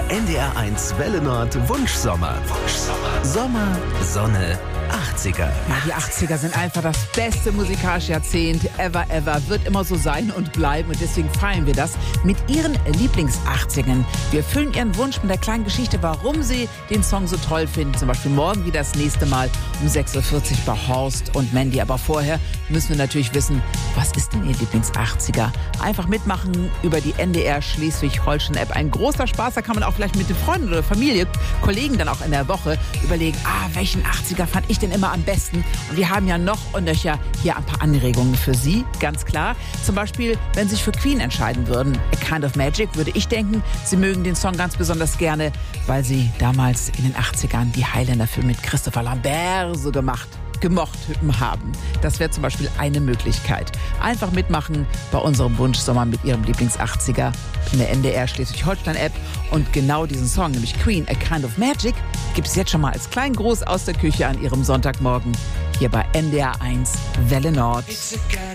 NDR1 Welle Nord Wunschsommer. Sommer, Sonne, 80er. Ja, die 80er sind einfach das beste musikalische Jahrzehnt ever, wird immer so sein und bleiben und deswegen feiern wir das mit ihren Lieblings-80ern. Wir füllen ihren Wunsch mit der kleinen Geschichte, warum sie den Song so toll finden. Zum Beispiel morgen wieder das nächste Mal um 6.40 Uhr bei Horst und Mandy. Aber vorher müssen wir natürlich wissen, was ist denn ihr Lieblings-80er? Einfach mitmachen über die NDR Schleswig-Holstein-App. Ein großer Spaß, da kann man auch vielleicht mit den Freunden oder Familie, Kollegen dann auch in der Woche überlegen, welchen 80er fand ich denn immer am besten? Und wir haben ja noch und nöcher hier ein paar Anregungen für Sie, ganz klar. Zum Beispiel, wenn Sie sich für Queen entscheiden würden, A Kind of Magic, würde ich denken, Sie mögen den Song ganz besonders gerne, weil Sie damals in den 80ern die Highlander-Filme mit Christopher Lambert so gemocht haben. Das wäre zum Beispiel eine Möglichkeit. Einfach mitmachen bei unserem Wunschsommer mit Ihrem Lieblings-80er in der NDR Schleswig-Holstein-App. Und genau diesen Song, nämlich Queen, A Kind of Magic, gibt es jetzt schon mal als kleinen Gruß aus der Küche an Ihrem Sonntagmorgen hier bei NDR1 Welle Nord.